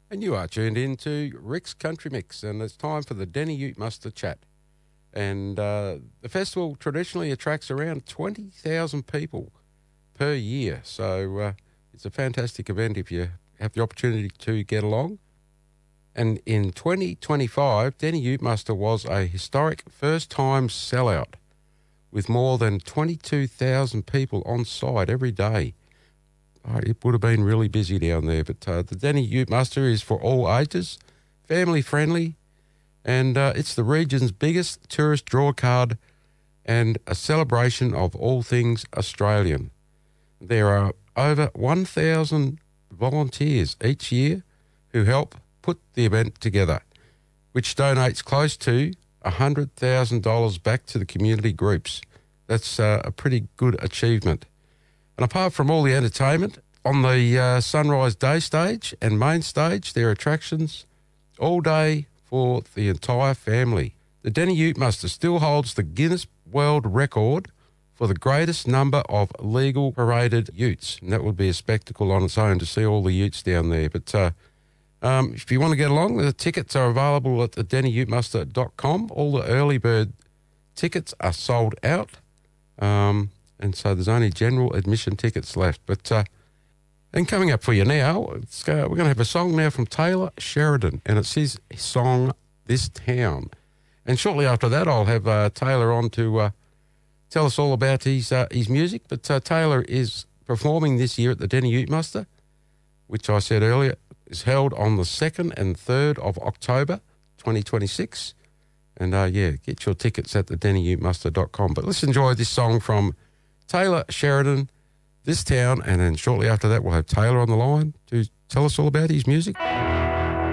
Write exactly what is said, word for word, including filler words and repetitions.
And you are tuned in to Rick's Country Mix, and it's time for the Denny Ute Muster Chat. And uh, the festival traditionally attracts around twenty thousand people per year, so uh, it's a fantastic event if you have the opportunity to get along. And in twenty twenty-five, Denny Ute Muster was a historic first-time sellout with more than twenty-two thousand people on site every day. Oh, it would have been really busy down there, but uh, the Denny Ute Muster is for all ages, family-friendly, and uh, it's the region's biggest tourist draw card and a celebration of all things Australian. There are over one thousand volunteers each year who help put the event together, which donates close to one hundred thousand dollars back to the community groups. That's uh, a pretty good achievement. And apart from all the entertainment, on the uh, Sunrise Day stage and main stage, there are attractions all day for the entire family. The Denny Ute Muster still holds the Guinness World Record for the greatest number of legal paraded utes, and that would be a spectacle on its own to see all the utes down there. But uh, um, if you want to get along, the tickets are available at the denny ute muster dot com. All the early bird tickets are sold out. Um, And so there's only general admission tickets left. But uh, and coming up for you now, it's, uh, we're going to have a song now from Taylor Sheridan, and it's his song, This Town. And shortly after that, I'll have uh, Taylor on to uh, tell us all about his uh, his music. But uh, Taylor is performing this year at the Denny Ute Muster, which I said earlier is held on the second and third of October twenty twenty-six. And uh, yeah, get your tickets at the denny ute muster dot com. But let's enjoy this song from Taylor Sheridan, This Town, and then shortly after that we'll have Taylor on the line to tell us all about his music.